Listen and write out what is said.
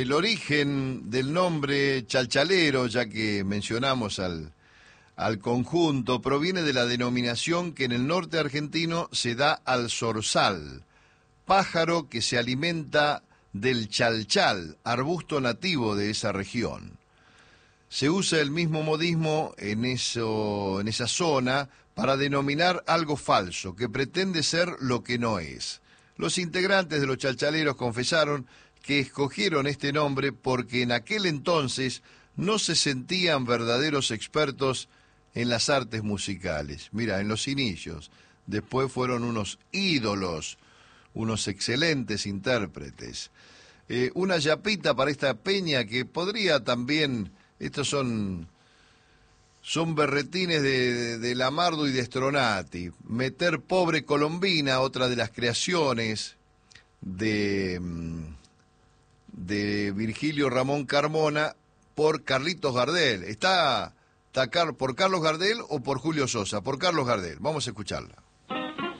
El origen del nombre chalchalero, ya que mencionamos al conjunto, proviene de la denominación que en el norte argentino se da al zorzal, pájaro que se alimenta del chalchal, arbusto nativo de esa región. Se usa el mismo modismo en esa zona para denominar algo falso, que pretende ser lo que no es. Los integrantes de los chalchaleros confesaron que escogieron este nombre porque en aquel entonces no se sentían verdaderos expertos en las artes musicales. Mira, en los inicios. Después fueron unos ídolos, unos excelentes intérpretes. Una yapita para esta peña que podría también... Estos son berretines de Lamardo y de Stronati. Meter Pobre Colombina, otra de las creaciones de Virgilio Ramón Carmona, por Carlitos Gardel. ¿Está por Carlos Gardel o por Julio Sosa? Por Carlos Gardel. Vamos a escucharla.